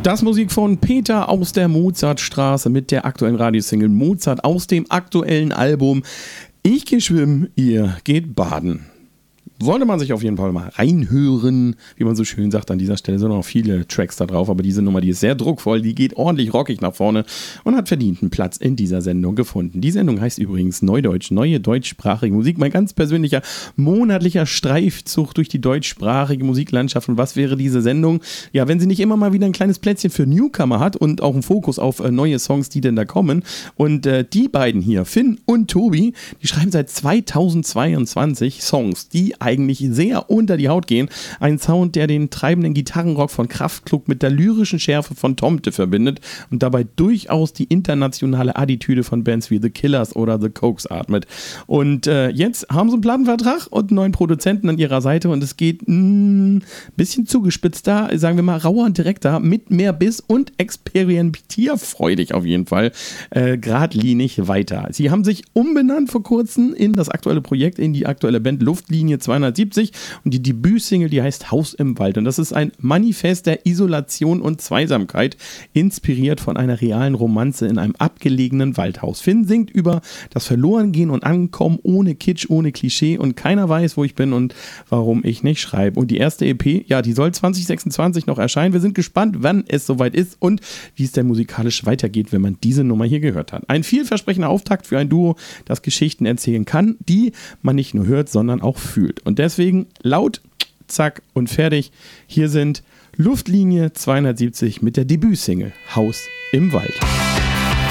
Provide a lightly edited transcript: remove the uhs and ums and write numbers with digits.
Das Musik von Peter aus der Mozartstraße mit der aktuellen Radiosingle Mozart aus dem aktuellen Album Ich gehe schwimmen, ihr geht baden. Sollte man sich auf jeden Fall mal reinhören, wie man so schön sagt an dieser Stelle. Sind noch viele Tracks da drauf, aber diese Nummer, die ist sehr druckvoll, die geht ordentlich rockig nach vorne und hat verdient einen Platz in dieser Sendung gefunden. Die Sendung heißt übrigens Neudeutsch, neue deutschsprachige Musik. Mein ganz persönlicher monatlicher Streifzug durch die deutschsprachige Musiklandschaft. Und was wäre diese Sendung? Ja, wenn sie nicht immer mal wieder ein kleines Plätzchen für Newcomer hat und auch einen Fokus auf neue Songs, die denn da kommen. Und die beiden hier, Finn und Tobi, die schreiben seit 2022 Songs, die eigentlich sehr unter die Haut gehen. Ein Sound, der den treibenden Gitarrenrock von Kraftklub mit der lyrischen Schärfe von Tomte verbindet und dabei durchaus die internationale Attitüde von Bands wie The Killers oder The Cokes atmet. Und jetzt haben sie einen Plattenvertrag und einen neuen Produzenten an ihrer Seite und es geht ein bisschen zugespitzter, sagen wir mal rauer und direkter, mit mehr Biss und experimentierfreudig auf jeden Fall, geradlinig weiter. Sie haben sich umbenannt vor kurzem in das aktuelle Projekt, in die aktuelle Band Luftlinie 270 und die Debütsingle, die heißt Haus im Wald und das ist ein Manifest der Isolation und Zweisamkeit, inspiriert von einer realen Romanze in einem abgelegenen Waldhaus. Finn singt über das Verlorengehen und Ankommen ohne Kitsch, ohne Klischee und keiner weiß, wo ich bin und warum ich nicht schreibe. Und die erste EP, ja, die soll 2026 noch erscheinen. Wir sind gespannt, wann es soweit ist und wie es denn musikalisch weitergeht, wenn man diese Nummer hier gehört hat. Ein vielversprechender Auftakt für ein Duo, das Geschichten erzählen kann, die man nicht nur hört, sondern auch fühlt. Und deswegen laut, zack und fertig. Hier sind Luftlinie 270 mit der Debütsingle Haus im Wald.